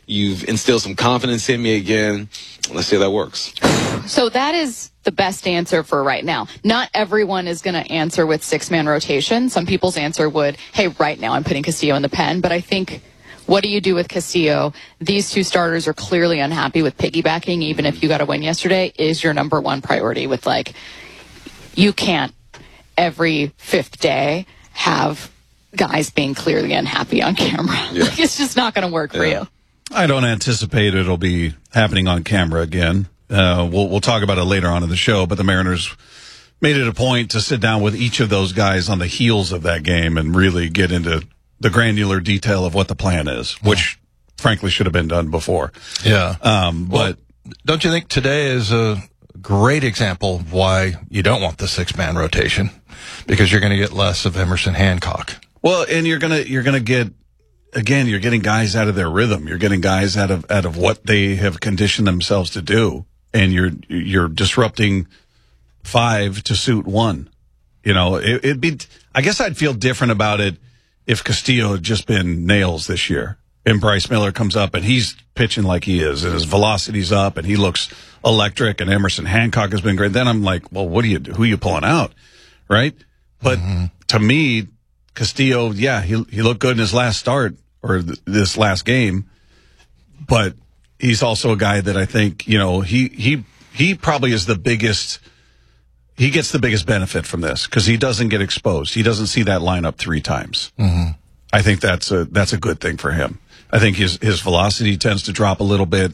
You've instilled some confidence in me again. Let's see how that works. So that is the best answer for right now. Not everyone is going to answer with six-man rotation. Some people's answer would, hey, right now I'm putting Castillo in the pen. But I think, what do you do with Castillo? These two starters are clearly unhappy with piggybacking, even if you got a win yesterday, is your number one priority with, like, you can't every fifth day have guys being clearly unhappy on camera. Yeah. Like, it's just not going to work for you. I don't anticipate it'll be happening on camera again. We'll talk about it later on in the show, but the Mariners made it a point to sit down with each of those guys on the heels of that game and really get into the granular detail of what the plan is, which frankly should have been done before. Yeah. But don't you think today is a great example of why you don't want the six-man rotation? Because you're going to get less of Emerson Hancock. Well, and you're gonna get, again, you're getting guys out of their rhythm. You're getting guys out of what they have conditioned themselves to do, and you're disrupting five to suit one. You know, it'd be. I guess I'd feel different about it if Castillo had just been nails this year, and Bryce Miller comes up and he's pitching like he is, and his velocity's up, and he looks electric, and Emerson Hancock has been great. Then I'm like, well, what do you do? Who are you pulling out, right? But to me, Castillo, yeah, he looked good in his last start or this last game, but he's also a guy that I think, you know, he probably is the biggest. He gets the biggest benefit from this because he doesn't get exposed. He doesn't see that lineup three times. I think that's a good thing for him. I think his velocity tends to drop a little bit,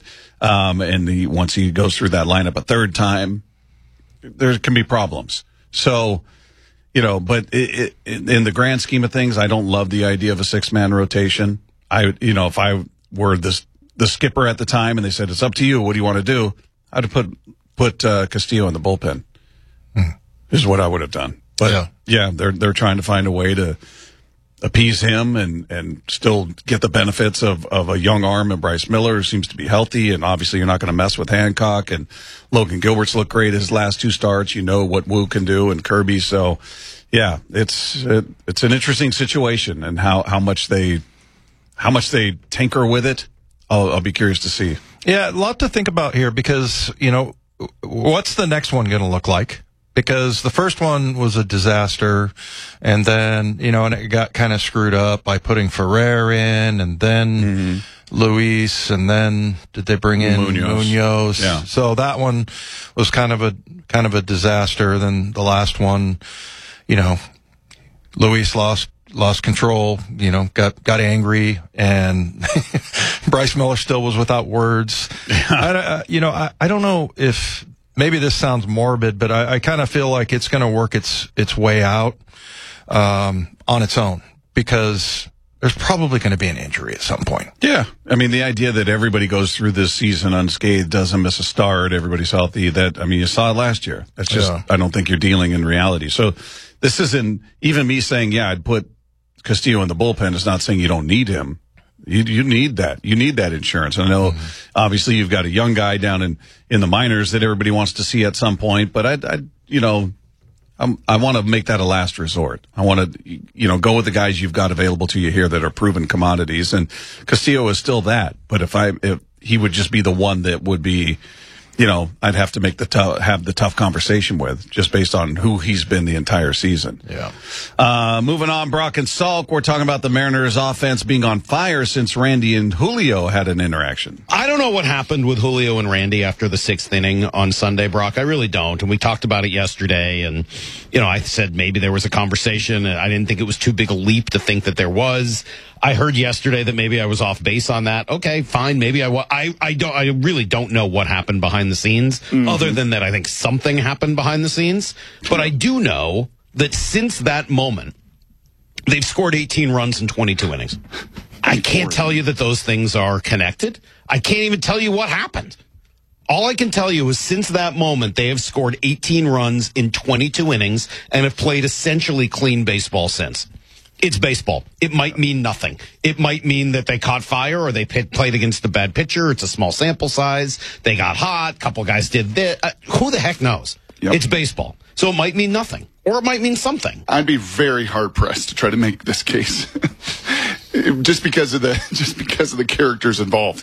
and once he goes through that lineup a third time, there can be problems. So, you know, but in the grand scheme of things, I don't love the idea of a six-man rotation. If I were the skipper at the time and they said, it's up to you, what do you want to do? I'd have put Castillo in the bullpen. Is what I would have done. But yeah, they're trying to find a way to appease him and still get the benefits of a young arm and Bryce Miller, who seems to be healthy, and obviously you're not going to mess with Hancock, and Logan Gilbert's looked great his last two starts. You know what Wu can do, and Kirby. So yeah, it's an interesting situation, and how much they tinker with it. I'll be curious to see. Yeah, a lot to think about here because, you know, what's the next one going to look like? Because the first one was a disaster, and then, you know, and it got kind of screwed up by putting Ferrer in, and then Luis, and then did they bring in Munoz? Yeah. So that one was kind of a disaster. Then the last one, you know, Luis lost control, you know, got angry, and Bryce Miller still was without words. I don't know if, maybe this sounds morbid, but I kind of feel like it's going to work its way out on its own, because there's probably going to be an injury at some point. Yeah. I mean, the idea that everybody goes through this season unscathed, doesn't miss a start, everybody's healthy, you saw it last year. That's just, I don't think you're dealing in reality. So this isn't, even me saying, yeah, I'd put Castillo in the bullpen is not saying you don't need him. You need that. You need that insurance. I know, obviously, you've got a young guy down in the minors that everybody wants to see at some point, but I want to make that a last resort. I want to, go with the guys you've got available to you here that are proven commodities, and Castillo is still that. But if he would just be the one that would be, I'd have to make have the tough conversation with, just based on who he's been the entire season. Yeah. Moving on, Brock and Salk, we're talking about the Mariners' offense being on fire since Randy and Julio had an interaction. I don't know what happened with Julio and Randy after the sixth inning on Sunday, Brock. I really don't. And we talked about it yesterday, and, I said maybe there was a conversation. I didn't think it was too big a leap to think that there was. I heard yesterday that maybe I was off base on that. Okay, fine. Maybe I really don't know what happened behind the scenes, other than that I think something happened behind the scenes. But I do know that since that moment, they've scored 18 runs in 22 innings. I can't tell you that those things are connected. I can't even tell you what happened. All I can tell you is since that moment, they have scored 18 runs in 22 innings and have played essentially clean baseball since. It's baseball. It might mean nothing. It might mean that they caught fire or they played against a bad pitcher. It's a small sample size. They got hot. A couple guys did this. Who the heck knows? Yep. It's baseball. So it might mean nothing, or it might mean something. I'd be very hard pressed to try to make this case, just because of the characters involved.